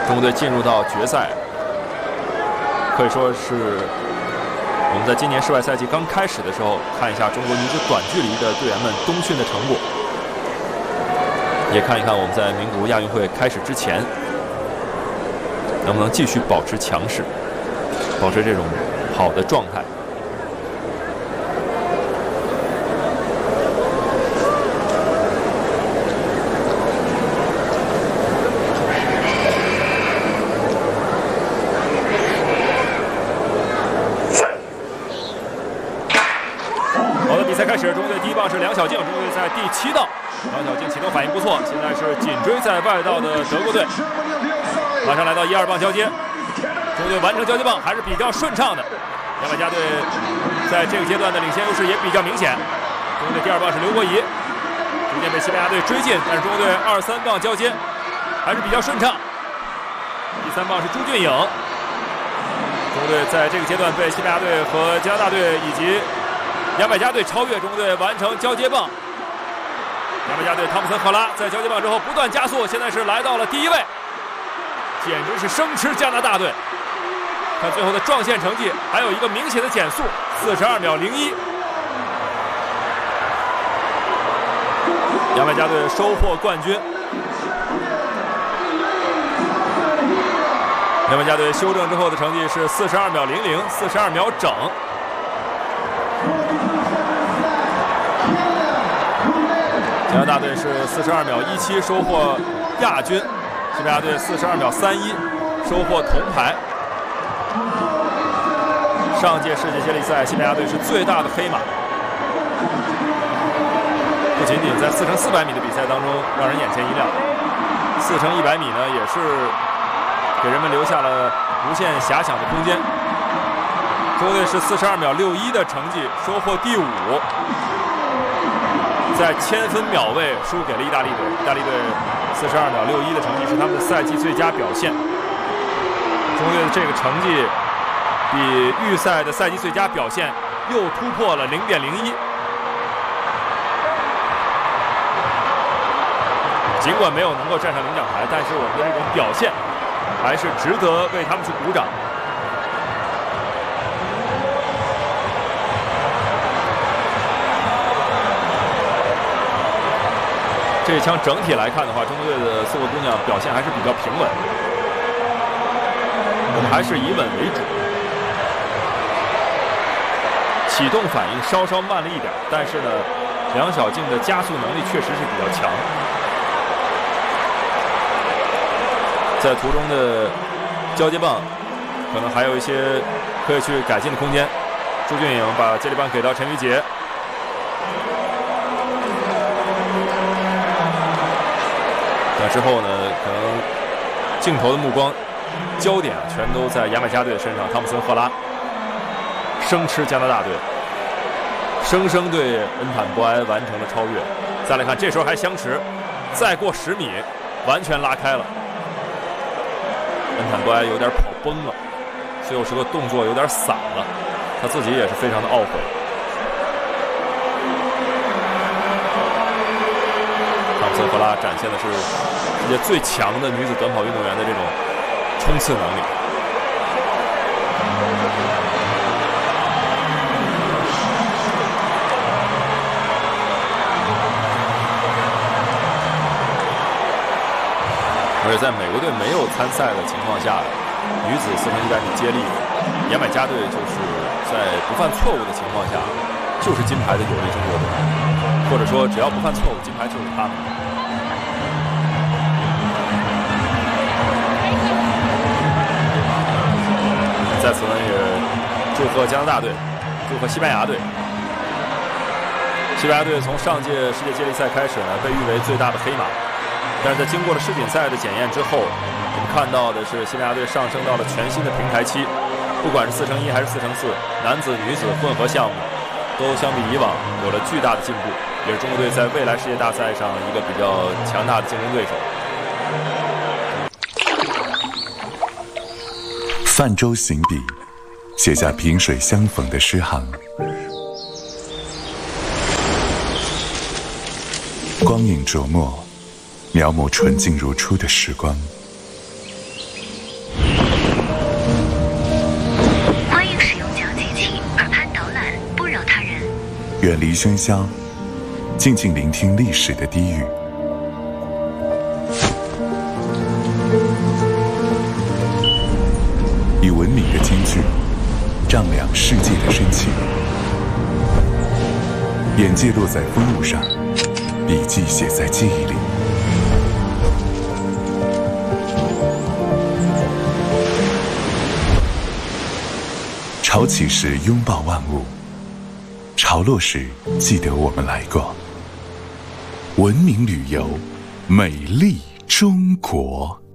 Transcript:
中国队进入到决赛，可以说是我们在今年世外赛季刚开始的时候，看一下中国女子短距离的队员们冬训的成果，也看一看我们在名古屋亚运会开始之前能不能继续保持强势，保持这种好的状态。中国队第一棒是梁晓静，中国队在第7道，梁晓静启动反应不错，现在是紧追在外道的德国队，马上来到1、2棒交接，中国队完成交接棒还是比较顺畅的，牙买加队在这个阶段的领先优势也比较明显。中国队第2棒是刘国仪，逐渐被西班牙队追进，但是中国队2、3棒交接还是比较顺畅。第3棒是朱俊颖，中国队在这个阶段被西班牙队和加拿大队以及牙买加队超越，中国队完成交接棒。牙买加队汤普森·赫拉在交接棒之后不断加速，现在是来到了第1位，简直是生吃加拿大队。看最后的撞线成绩，还有一个明显的减速，42秒01。牙买加队收获冠军。牙买加队修正之后的成绩是42秒00，42秒整。加拿大队是42秒17收获亚军，西班牙队42秒31收获铜牌。上届世界接力赛，西班牙队是最大的黑马，不仅仅在4×400米的比赛当中让人眼前一亮，4×100米呢也是给人们留下了无限遐想的空间。中国队是42秒61的成绩收获第5。在1000分秒位输给了意大利队，意大利队42秒61的成绩是他们的赛季最佳表现。中国队的这个成绩比预赛的赛季最佳表现又突破了0.01。尽管没有能够站上领奖台，但是我们的这种表现还是值得为他们去鼓掌。这一枪整体来看的话，中国队的4个姑娘表现还是比较平稳，我们还是以稳为主，启动反应稍稍慢了一点，但是呢，梁晓静的加速能力确实是比较强，在途中的交接棒可能还有一些可以去改进的空间。朱俊颖把接力棒给到陈瑜杰。那之后呢，可能镜头的目光焦点全都在牙买加队的身上，汤普森·赫拉生吃加拿大队，生生对恩坦波埃完成了超越。再来看，这时候还相持，再过10米，完全拉开了。恩坦波埃有点跑崩了，最后时刻动作有点散了，他自己也是非常的懊悔。汤普森·赫拉展现的是世界最强的女子短跑运动员的这种冲刺能力。而且在美国队没有参赛的情况下，女子4×100米接力，牙买加队就是在不犯错误的情况下，就是金牌的有力争夺者，或者说只要不犯错误，金牌就是他们。在此呢，也祝贺加拿大队，祝贺西班牙队。西班牙队从上届世界接力赛开始呢，被誉为最大的黑马。但是在经过了世锦赛的检验之后，我们看到的是西班牙队上升到了全新的平台期，不管是4×1还是4×4，男子、女子混合项目都相比以往有了巨大的进步，也是中国队在未来世界大赛上一个比较强大的竞争对手。 泛舟行笔，写下萍水相逢的诗行。光影琢磨，描摹纯净如初的时光。 远离喧嚣，静静聆听历史的低语。以文明的间距丈量世界的深情，眼界落在风物上，笔记写在记忆里。潮起时拥抱万物，潮落时记得我们来过。文明旅游，美丽中国。